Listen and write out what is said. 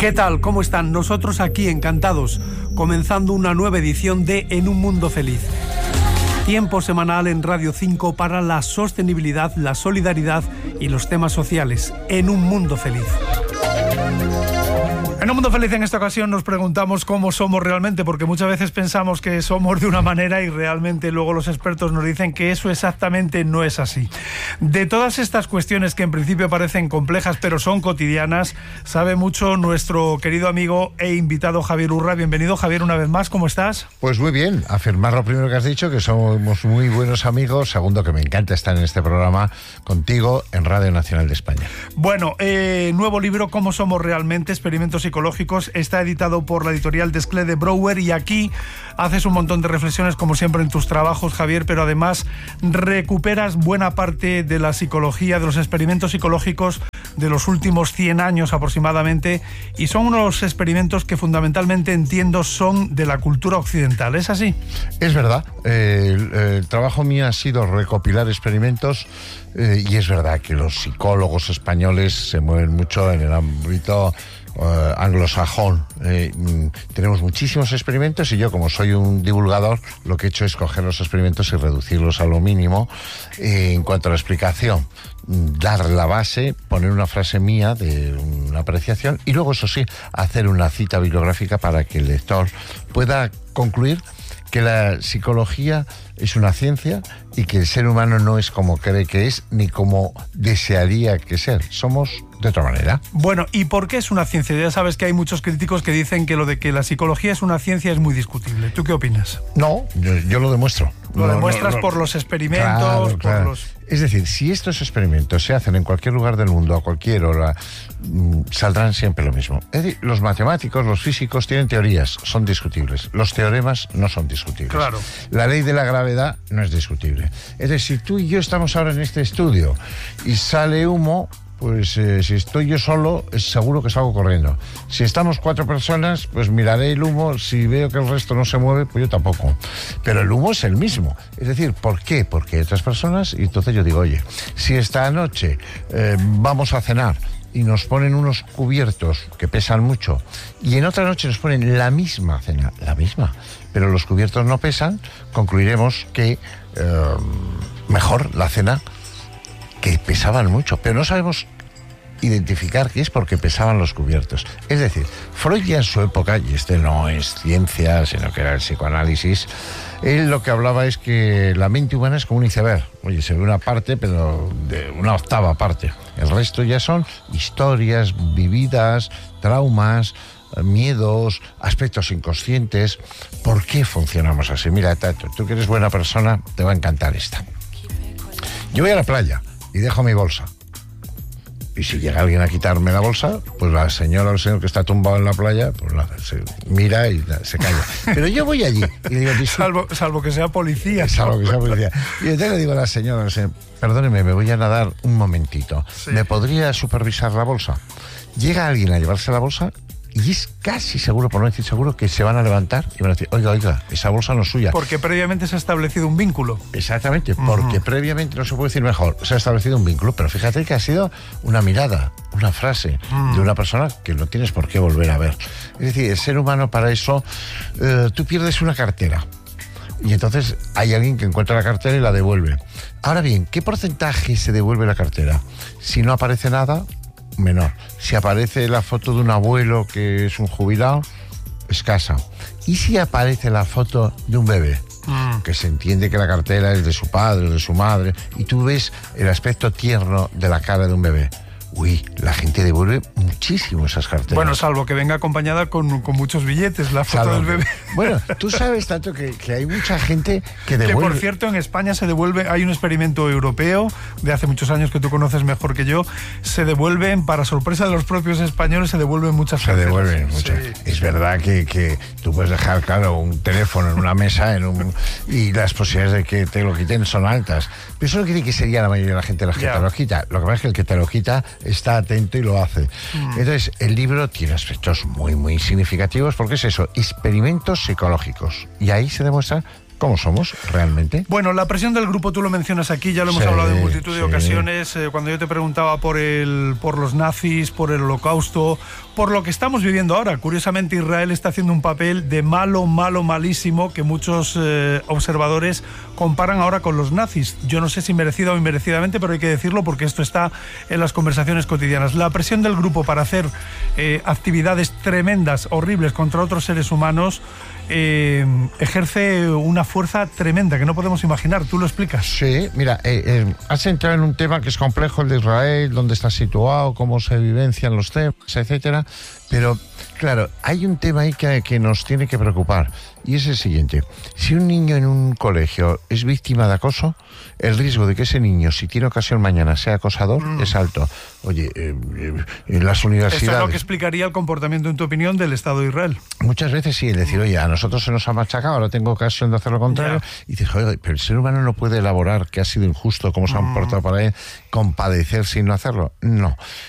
¿Qué tal? ¿Cómo están? Nosotros aquí encantados, comenzando una nueva edición de En un Mundo Feliz. Tiempo semanal en Radio 5 para la sostenibilidad, la solidaridad y los temas sociales. En un Mundo Feliz. En un Mundo Feliz, en esta ocasión nos preguntamos cómo somos realmente, porque muchas veces pensamos que somos de una manera y realmente luego los expertos nos dicen que eso exactamente no es así. De todas estas cuestiones que en principio parecen complejas pero son cotidianas, sabe mucho nuestro querido amigo e invitado Javier Urra. Bienvenido, Javier, una vez más. ¿Cómo estás? Pues muy bien, afirmar lo primero que has dicho, que somos muy buenos amigos. Segundo, que me encanta estar en este programa contigo en Radio Nacional de España. Bueno, nuevo libro, ¿Cómo somos realmente? Experimentos psicológicos. Está editado por la editorial Desclée de Brouwer y aquí haces un montón de reflexiones, como siempre en tus trabajos, Javier, pero además recuperas buena parte de la psicología, de los experimentos psicológicos de los últimos 100 años aproximadamente, y son unos experimentos que fundamentalmente entiendo son de la cultura occidental. ¿Es así? Es verdad. El trabajo mío ha sido recopilar experimentos y es verdad que los psicólogos españoles se mueven mucho en el ámbito anglosajón. Tenemos muchísimos experimentos y yo, como soy un divulgador, lo que he hecho es coger los experimentos y reducirlos a lo mínimo. En cuanto a la explicación, dar la base, poner una frase mía de una apreciación y luego, eso sí, hacer una cita bibliográfica para que el lector pueda concluir que la psicología es una ciencia y que el ser humano no es como cree que es ni como desearía que ser. Somos de otra manera. Bueno, ¿y por qué es una ciencia? Ya sabes que hay muchos críticos que dicen que lo de que la psicología es una ciencia es muy discutible. ¿Tú qué opinas? No, yo lo demuestro. Lo demuestras por los experimentos, claro. por los... Es decir, si estos experimentos se hacen en cualquier lugar del mundo, a cualquier hora, saldrán siempre lo mismo. Es decir, los matemáticos, los físicos tienen teorías, son discutibles. Los teoremas no son discutibles. Claro. La ley de la gravedad no es discutible. Es decir, si tú y yo estamos ahora en este estudio y sale humo, pues si estoy yo solo, es seguro que salgo corriendo. Si estamos 4 personas, pues miraré el humo. Si veo que el resto no se mueve, pues yo tampoco. Pero el humo es el mismo. Es decir, ¿por qué? Porque hay otras personas y entonces yo digo, oye, si esta noche vamos a cenar y nos ponen unos cubiertos que pesan mucho y en otra noche nos ponen la misma cena, la misma, pero los cubiertos no pesan, concluiremos que mejor la cena, que pesaban mucho, pero no sabemos identificar qué es porque pesaban los cubiertos. Es decir, Freud ya en su época, y este no es ciencia, sino que era el psicoanálisis, él lo que hablaba es que la mente humana es como un iceberg. Oye, se ve una parte, pero de una octava parte. El resto ya son historias vividas, traumas, miedos, aspectos inconscientes. ¿Por qué funcionamos así? Mira, Tato, tú que eres buena persona, te va a encantar esta. Yo voy a la playa y dejo mi bolsa. Y si llega alguien a quitarme la bolsa, pues la señora o el señor que está tumbado en la playa, pues nada, se mira y se calla. Pero yo voy allí y digo... Salvo que sea policía. Salvo que sea policía. Y entonces le digo a la señora, perdóneme, me voy a nadar un momentito. Sí. ¿Me podría supervisar la bolsa? Llega alguien a llevarse la bolsa y es casi seguro, por no decir seguro, que se van a levantar y van a decir, oiga, esa bolsa no es suya. Porque previamente se ha establecido un vínculo. Exactamente, porque previamente, no se puede decir mejor, se ha establecido un vínculo, pero fíjate que ha sido una mirada, una frase de una persona que no tienes por qué volver a ver. Es decir, el ser humano, para eso, tú pierdes una cartera y entonces hay alguien que encuentra la cartera y la devuelve. Ahora bien, ¿qué porcentaje se devuelve la cartera? Si no aparece nada, menor. Si aparece la foto de un abuelo que es un jubilado, escasa. ¿Y si aparece la foto de un bebé? Que se entiende que la cartera es de su padre o de su madre y tú ves el aspecto tierno de la cara de un bebé. Uy, la gente devuelve muchísimo esas carteras. Bueno, salvo que venga acompañada con muchos billetes, la foto del bebé. Bueno, tú sabes tanto que hay mucha gente que devuelve... Que, por cierto, en España se devuelve, hay un experimento europeo de hace muchos años que tú conoces mejor que yo, se devuelven, para sorpresa de los propios españoles, se devuelven muchas carteras. Se devuelven muchas. Sí. Es verdad que tú puedes dejar, claro, un teléfono en una mesa y las posibilidades de que te lo quiten son altas. Pero eso no quiere que sería la mayoría de la gente los que te lo quita. Lo que pasa es que el que te lo quita está atento y lo hace. Entonces, el libro tiene aspectos muy, muy significativos porque es eso, experimentos psicológicos. Y ahí se demuestra cómo somos realmente. Bueno, la presión del grupo, tú lo mencionas aquí, ya lo hemos hablado en multitud de ocasiones. Cuando yo te preguntaba por los nazis, por el Holocausto, por lo que estamos viviendo ahora. Curiosamente, Israel está haciendo un papel de malísimo, que muchos observadores comparan ahora con los nazis. Yo no sé si merecido o inmerecidamente, pero hay que decirlo porque esto está en las conversaciones cotidianas. La presión del grupo para hacer actividades tremendas, horribles contra otros seres humanos, ejerce una fuerza tremenda que no podemos imaginar. ¿Tú lo explicas? Sí, mira, has entrado en un tema que es complejo, el de Israel, dónde está situado, cómo se vivencian los temas, etcétera, pero claro, hay un tema ahí que nos tiene que preocupar, y es el siguiente: si un niño en un colegio es víctima de acoso, el riesgo de que ese niño, si tiene ocasión mañana, sea acosador es alto. Oye, en las universidades... Esto es lo que explicaría el comportamiento, en tu opinión, del Estado de Israel. Muchas veces sí, es decir, oye, a nosotros se nos ha machacado, ahora tengo ocasión de hacer lo contrario, y dices, oye, pero el ser humano no puede elaborar que ha sido injusto, cómo se han portado para él, compadecerse y no hacerlo. No.